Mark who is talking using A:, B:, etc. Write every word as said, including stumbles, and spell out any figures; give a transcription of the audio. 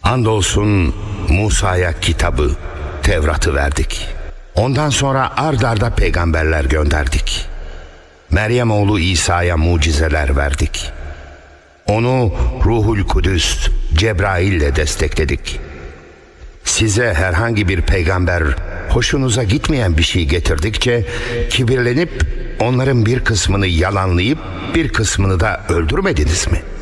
A: Andolsun Musa'ya kitabı, Tevrat'ı verdik. Ondan sonra ard arda peygamberler gönderdik. Meryem oğlu İsa'ya mucizeler verdik. Onu Ruhul Kudüs, Cebrail ile destekledik. Size herhangi bir peygamber hoşunuza gitmeyen bir şey getirdikçe kibirlenip onların bir kısmını yalanlayıp bir kısmını da öldürmediniz mi?